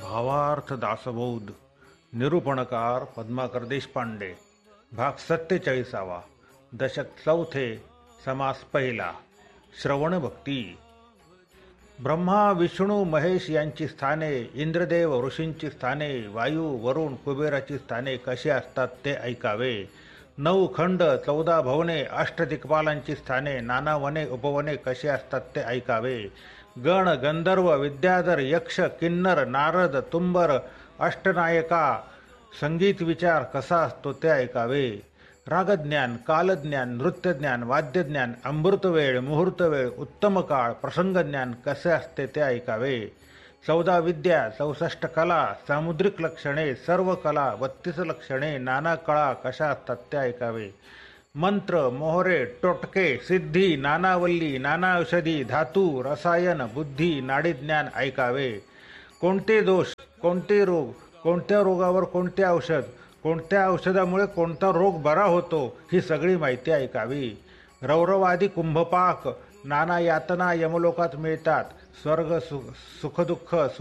भावार्थ दासबोध निरूपणकार पद्माकर देशपांडे. भाग 47. दशक 4. समास पहिला. श्रवण भक्ती. ब्रह्मा विष्णू महेश यांची स्थाने, इंद्रदेव ऋषींची स्थाने, वायू वरुण कुबेराची स्थाने कशी असतात ते ऐकावे. 9 खंड 14 भवने अष्टदिक्पालांची स्थाने, नाना वने उपवने कशी असतात ते ऐकावे. गण गंधर्व विद्याधर यक्ष किन्नर नारद तुंबर अष्टनायका संगीत विचार कसा असतो ते ऐकावे. रागज्ञान कालज्ञान नृत्यज्ञान वाद्यज्ञान अमृतवेळ मुहूर्तवेळ उत्तम काळ प्रसंगज्ञान कसे असते ते ऐकावे. 14 विद्या 64 कला सामुद्रिक लक्षणे सर्व कला 32 लक्षणे नाना कळा कशा असतात ते ऐकावे. मंत्र मोहरे टोटके सिद्धी नानावल्ली नाना औषधी धातू रसायन बुद्धी नाडीज्ञान ऐकावे. कोणते दोष कोणते रोग कोणत्या रोगावर कोणते औषध कोणत्या औषधामुळे कोणता रोग बरा होतो ही सगळी माहिती ऐकावी. रौरवादी कुंभपाक नाना यातना यमलोकात मिळतात. स्वर्ग सुखदुःख